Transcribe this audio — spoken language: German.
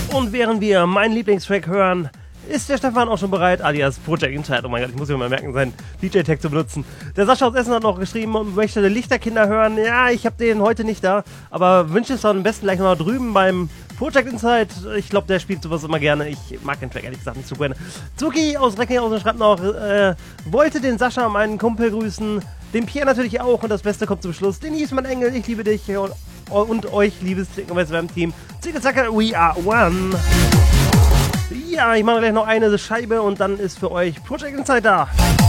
Und während wir meinen Lieblingstrack hören, ist der Stefan auch schon bereit, alias Project Insight. Oh mein Gott, ich muss mir mal merken, seinen DJ-Tag zu benutzen. Der Sascha aus Essen hat noch geschrieben und möchte die Lichterkinder hören. Ja, ich habe den heute nicht da, aber wünsche es am besten gleich noch drüben beim Project Insight. Ich glaube, der spielt sowas immer gerne. Ich mag den Track ehrlich gesagt nicht so gerne. Zuki aus Recklinghausen schreibt noch, wollte den Sascha, meinen Kumpel, grüßen. Den Pierre natürlich auch und das Beste kommt zum Schluss. Denise, mein Engel, ich liebe dich und euch, liebes Team. Zicke Zacke, we are one. Ja, ich mache gleich noch eine Scheibe und dann ist für euch Project Insight da.